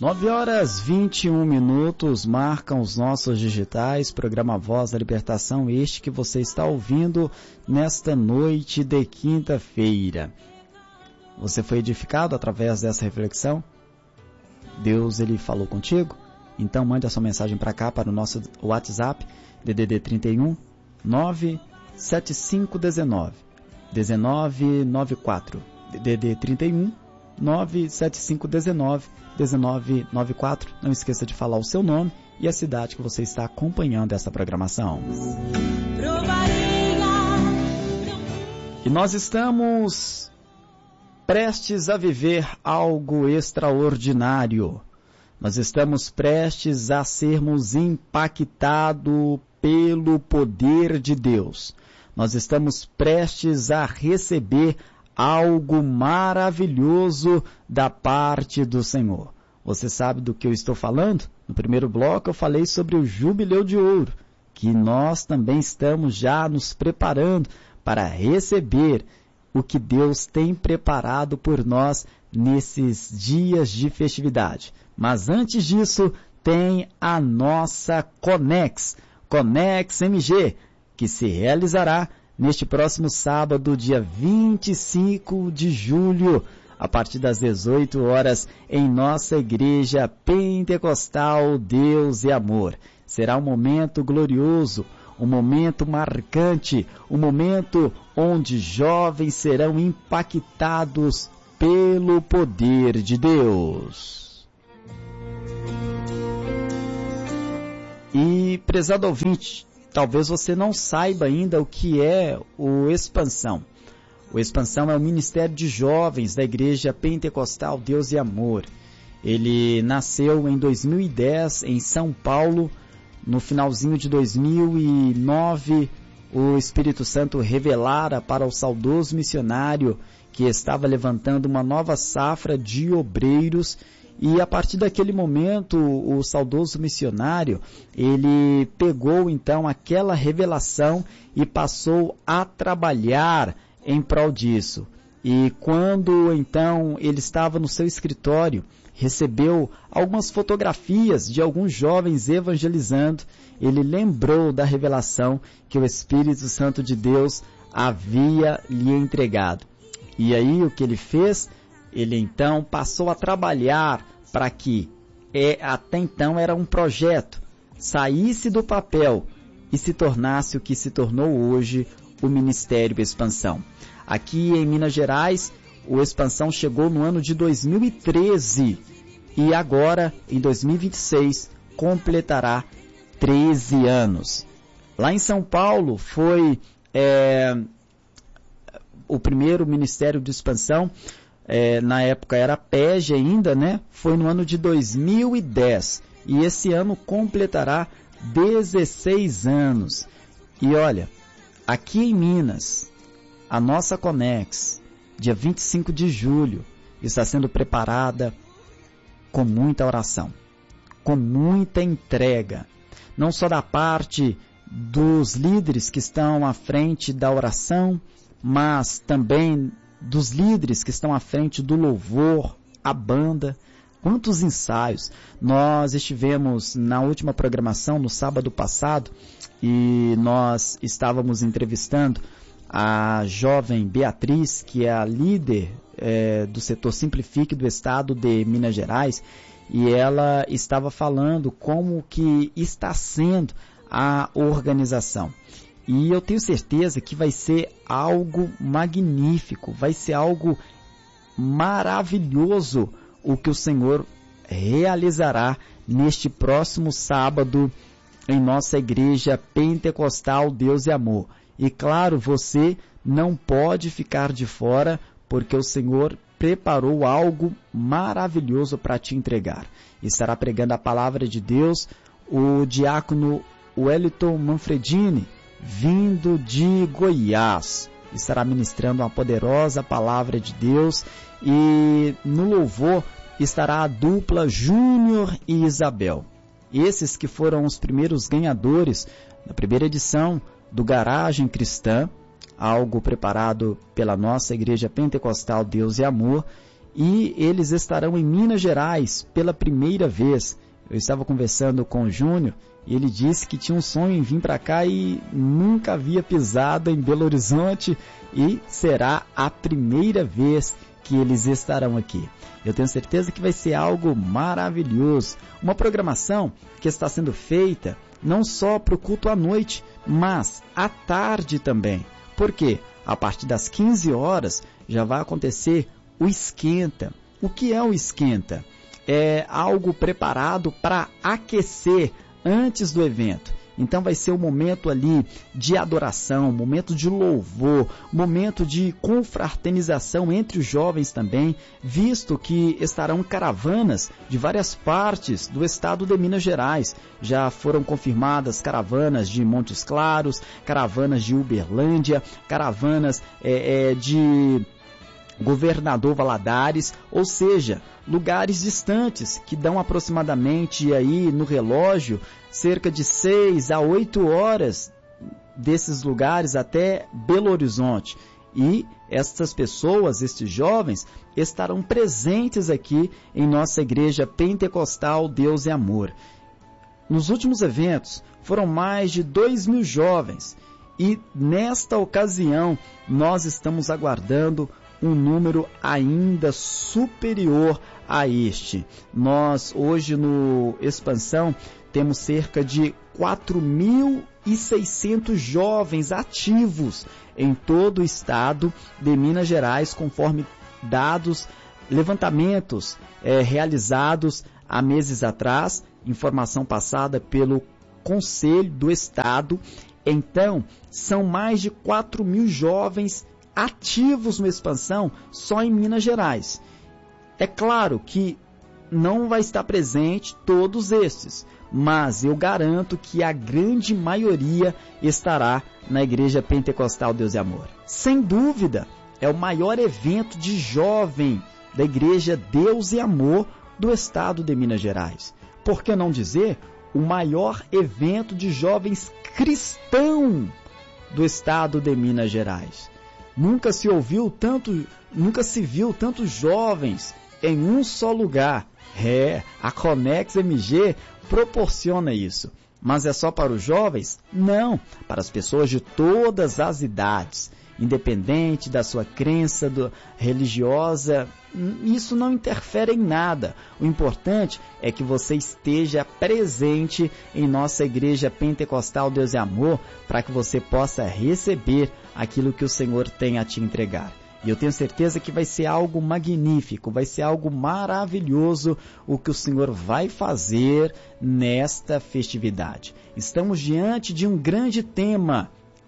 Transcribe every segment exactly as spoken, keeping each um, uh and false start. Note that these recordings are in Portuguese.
nove horas e vinte e um minutos marcam os nossos digitais, programa Voz da Libertação, este que você está ouvindo nesta noite de quinta-feira. Você foi edificado através dessa reflexão? Deus, Ele falou contigo? Então mande a sua mensagem para cá, para o nosso WhatsApp, D D D trinta e um, nove sete cinco um nove, um nove nove quatro, D D D trinta e um, nove sete cinco um nove, um nove nove quatro. Não esqueça de falar o seu nome e a cidade que você está acompanhando essa programação. E nós estamos prestes a viver algo extraordinário. Nós estamos prestes a sermos impactados pelo poder de Deus. Nós estamos prestes a receber algo maravilhoso da parte do Senhor. Você sabe do que eu estou falando? No primeiro bloco eu falei sobre o Jubileu de Ouro, que nós também estamos já nos preparando para receber o que Deus tem preparado por nós nesses dias de festividade. Mas antes disso, tem a nossa Conex, Conex M G, que se realizará neste próximo sábado, dia vinte e cinco de julho, a partir das dezoito horas, em nossa igreja pentecostal Deus e Amor. Será um momento glorioso, um momento marcante, um momento onde jovens serão impactados pelo poder de Deus. E, prezado ouvinte, talvez você não saiba ainda o que é o Expansão. O Expansão é o Ministério de Jovens da Igreja Pentecostal Deus e Amor. Ele nasceu em dois mil e dez em São Paulo. No finalzinho de dois mil e nove, o Espírito Santo revelara para o saudoso missionário que estava levantando uma nova safra de obreiros. E a partir daquele momento, o saudoso missionário, ele pegou então aquela revelação e passou a trabalhar em prol disso. E quando então ele estava no seu escritório, recebeu algumas fotografias de alguns jovens evangelizando, ele lembrou da revelação que o Espírito Santo de Deus havia lhe entregado. E aí o que ele fez? Ele então passou a trabalhar para que, é, até então era um projeto, saísse do papel e se tornasse o que se tornou hoje o Ministério Expansão. Aqui em Minas Gerais, o Expansão chegou no ano de dois mil e treze e agora, em dois mil e vinte e seis, completará treze anos. Lá em São Paulo foi é, o primeiro Ministério de Expansão. É, na época era P E G ainda, né? Foi no ano de dois mil e dez e esse ano completará dezesseis anos. E olha, aqui em Minas, a nossa Conex, dia vinte e cinco de julho, está sendo preparada com muita oração, com muita entrega, não só da parte dos líderes que estão à frente da oração, mas também dos líderes que estão à frente do louvor, a banda. Quantos ensaios! Nós estivemos na última programação, no sábado passado, e nós estávamos entrevistando a jovem Beatriz, que é a líder é, do setor Simplifique do estado de Minas Gerais, e ela estava falando como que está sendo a organização. E eu tenho certeza que vai ser algo magnífico, vai ser algo maravilhoso o que o Senhor realizará neste próximo sábado em nossa igreja pentecostal Deus e Amor. E claro, você não pode ficar de fora, porque o Senhor preparou algo maravilhoso para te entregar. Estará pregando a palavra de Deus o diácono Wellington Manfredini, vindo de Goiás. Estará ministrando uma poderosa palavra de Deus, e no louvor estará a dupla Júnior e Isabel. Esses que foram os primeiros ganhadores da primeira edição do Garagem Cristã, algo preparado pela nossa Igreja Pentecostal Deus e Amor, e eles estarão em Minas Gerais pela primeira vez. Eu estava conversando com o Júnior e ele disse que tinha um sonho em vir para cá e nunca havia pisado em Belo Horizonte, e será a primeira vez que eles estarão aqui. Eu tenho certeza que vai ser algo maravilhoso, uma programação que está sendo feita não só para o culto à noite, mas à tarde também. Por quê? A partir das quinze horas já vai acontecer o esquenta. O que é o esquenta? É algo preparado para aquecer antes do evento. Então vai ser um momento ali de adoração, momento de louvor, momento de confraternização entre os jovens também, visto que estarão caravanas de várias partes do estado de Minas Gerais. Já foram confirmadas caravanas de Montes Claros, caravanas de Uberlândia, caravanas é, é, de Governador Valadares, ou seja, lugares distantes que dão aproximadamente aí no relógio cerca de seis a oito horas desses lugares até Belo Horizonte. E estas pessoas, estes jovens, estarão presentes aqui em nossa igreja pentecostal Deus e Amor. Nos últimos eventos foram mais de dois mil jovens, e nesta ocasião nós estamos aguardando um número ainda superior a este. Nós hoje no Expansão temos cerca de quatro mil e seiscentos jovens ativos em todo o estado de Minas Gerais, conforme dados, levantamentos é, realizados há meses atrás, informação passada pelo Conselho do Estado. Então, são mais de quatro mil jovens ativos no Expansão só em Minas Gerais. É claro que não vai estar presente todos estes, mas eu garanto que a grande maioria estará na Igreja Pentecostal Deus e Amor. Sem dúvida, é o maior evento de jovem da Igreja Deus e Amor do estado de Minas Gerais. Por que não dizer o maior evento de jovens cristãos do estado de Minas Gerais? Nunca se ouviu tanto, nunca se viu tantos jovens em um só lugar. É, a Conex M G proporciona isso. Mas é só para os jovens? Não, para as pessoas de todas as idades, independente da sua crença do, religiosa, isso não interfere em nada. O importante é que você esteja presente em nossa Igreja Pentecostal Deus e Amor, para que você possa receber aquilo que o Senhor tem a te entregar. E eu tenho certeza que vai ser algo magnífico, vai ser algo maravilhoso o que o Senhor vai fazer nesta festividade. Estamos diante de um grande tema: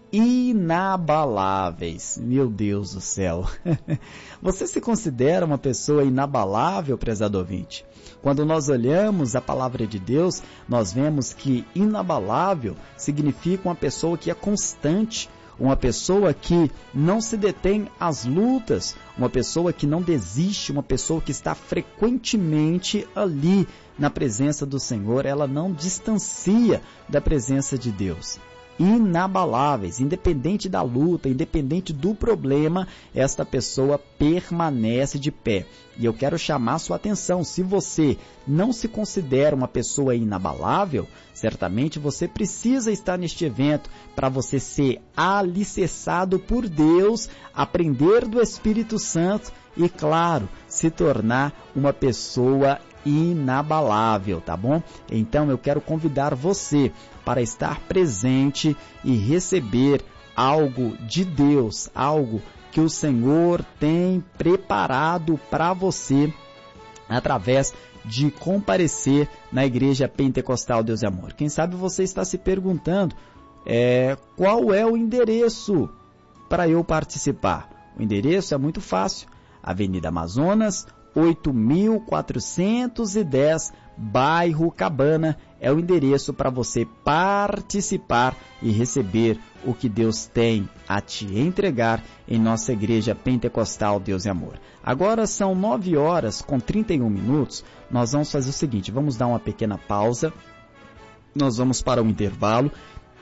inabaláveis. Meu Deus do céu! Você se considera uma pessoa inabalável, prezado ouvinte? Quando nós olhamos a palavra de Deus, nós vemos que inabalável significa uma pessoa que é constante, uma pessoa que não se detém às lutas, uma pessoa que não desiste, uma pessoa que está frequentemente ali na presença do Senhor, ela não distancia da presença de Deus. Inabaláveis, independente da luta, independente do problema, esta pessoa permanece de pé. E eu quero chamar sua atenção: se você não se considera uma pessoa inabalável, certamente você precisa estar neste evento para você ser alicerçado por Deus, aprender do Espírito Santo e, claro, se tornar uma pessoa inabalável, tá bom? Então eu quero convidar você para estar presente e receber algo de Deus, algo que o Senhor tem preparado para você através de comparecer na Igreja Pentecostal Deus e Amor. Quem sabe você está se perguntando é, qual é o endereço para eu participar. O endereço é muito fácil: Avenida Amazonas, oito mil quatrocentos e dez, bairro Cabana, é o endereço para você participar e receber o que Deus tem a te entregar em nossa Igreja Pentecostal Deus e Amor. Agora são nove horas com trinta e um minutos, nós vamos fazer o seguinte: vamos dar uma pequena pausa, nós vamos para um intervalo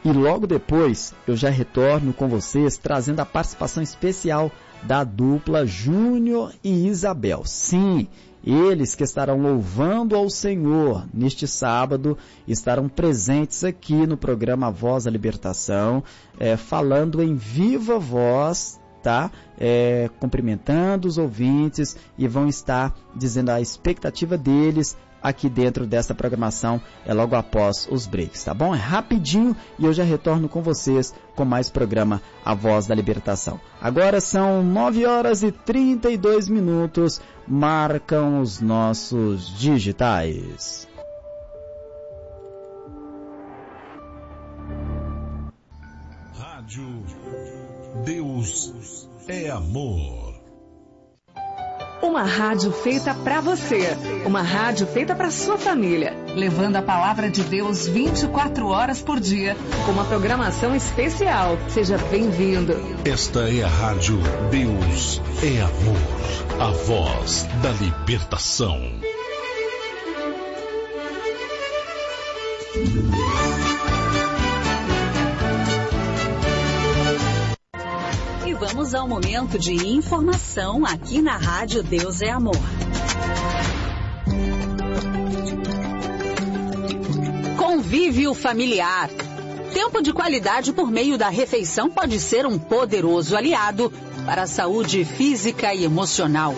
E logo depois eu já retorno com vocês trazendo a participação especial da dupla Júnior e Isabel. Sim, eles que estarão louvando ao Senhor neste sábado, estarão presentes aqui no programa Voz da Libertação, é, falando em viva voz, tá? É, cumprimentando os ouvintes e vão estar dizendo a expectativa deles aqui dentro dessa programação, é logo após os breaks, tá bom? É rapidinho e eu já retorno com vocês com mais programa A Voz da Libertação. Agora são nove horas e trinta e dois minutos, marcam os nossos digitais. Rádio Deus é Amor. Uma rádio feita para você, uma rádio feita para sua família, levando a palavra de Deus vinte e quatro horas por dia, com uma programação especial. Seja bem-vindo. Esta é a Rádio Deus é Amor, a voz da libertação. Vamos ao momento de informação aqui na Rádio Deus é Amor. Convívio familiar. Tempo de qualidade por meio da refeição pode ser um poderoso aliado para a saúde física e emocional.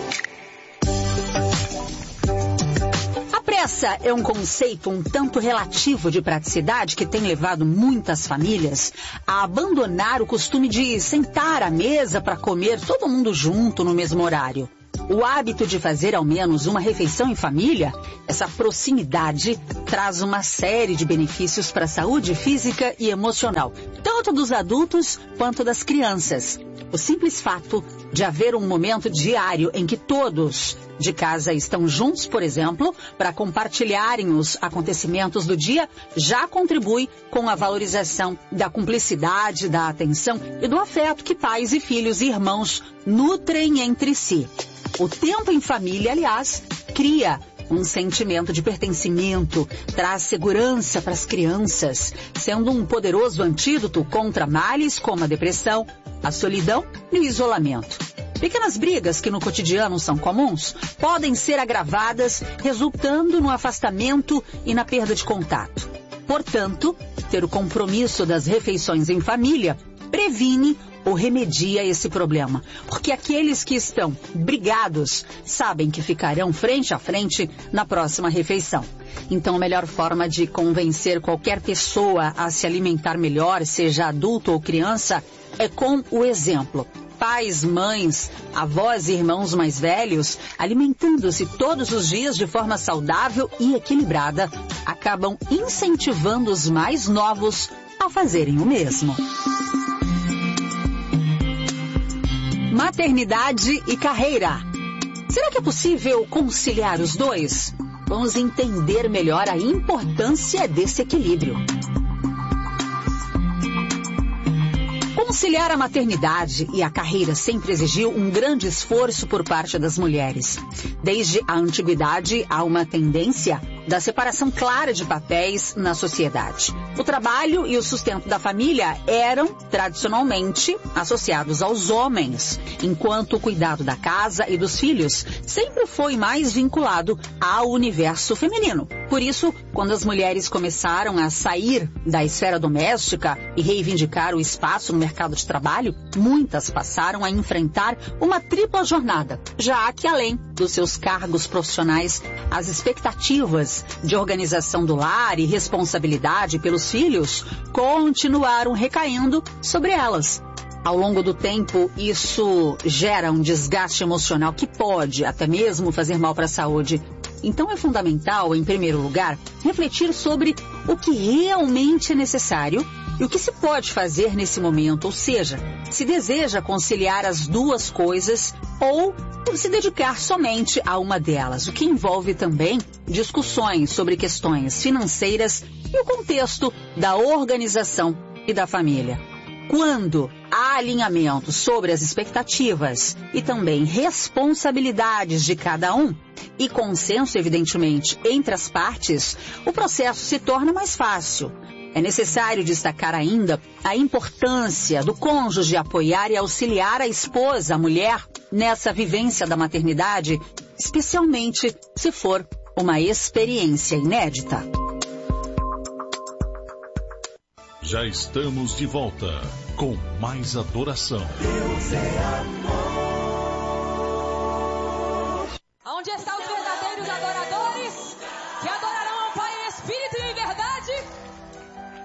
Essa é um conceito um tanto relativo de praticidade que tem levado muitas famílias a abandonar o costume de sentar à mesa para comer todo mundo junto no mesmo horário. O hábito de fazer ao menos uma refeição em família, essa proximidade, traz uma série de benefícios para a saúde física e emocional, tanto dos adultos quanto das crianças. O simples fato de haver um momento diário em que todos de casa estão juntos, por exemplo, para compartilharem os acontecimentos do dia, já contribui com a valorização da cumplicidade, da atenção e do afeto que pais e filhos e irmãos nutrem entre si. O tempo em família, aliás, cria um sentimento de pertencimento, traz segurança para as crianças, sendo um poderoso antídoto contra males como a depressão, a solidão e o isolamento. Pequenas brigas que no cotidiano são comuns podem ser agravadas, resultando no afastamento e na perda de contato. Portanto, ter o compromisso das refeições em família previne ou remedia esse problema, porque aqueles que estão brigados sabem que ficarão frente a frente na próxima refeição. Então, a melhor forma de convencer qualquer pessoa a se alimentar melhor, seja adulto ou criança, é com o exemplo. Pais, mães, avós e irmãos mais velhos, alimentando-se todos os dias de forma saudável e equilibrada, acabam incentivando os mais novos a fazerem o mesmo. Maternidade e carreira. Será que é possível conciliar os dois? Vamos entender melhor a importância desse equilíbrio. Conciliar a maternidade e a carreira sempre exigiu um grande esforço por parte das mulheres. Desde a antiguidade, há uma tendência da separação clara de papéis na sociedade. O trabalho e o sustento da família eram, tradicionalmente, associados aos homens, enquanto o cuidado da casa e dos filhos sempre foi mais vinculado ao universo feminino. Por isso, quando as mulheres começaram a sair da esfera doméstica e reivindicar o espaço no mercado de trabalho, muitas passaram a enfrentar uma tripla jornada, já que além dos seus cargos profissionais, as expectativas de organização do lar e responsabilidade pelos filhos continuaram recaindo sobre elas. Ao longo do tempo, isso gera um desgaste emocional que pode até mesmo fazer mal para a saúde. Então é fundamental, em primeiro lugar, refletir sobre o que realmente é necessário e o que se pode fazer nesse momento, ou seja, se deseja conciliar as duas coisas ou se dedicar somente a uma delas, o que envolve também discussões sobre questões financeiras e o contexto da organização e da família. Quando há alinhamento sobre as expectativas e também responsabilidades de cada um, e consenso, evidentemente, entre as partes, o processo se torna mais fácil. É necessário destacar ainda a importância do cônjuge apoiar e auxiliar a esposa, a mulher, nessa vivência da maternidade, especialmente se for uma experiência inédita. Já estamos de volta com mais adoração. Deus é amor. Onde estão os verdadeiros adoradores? Que adoram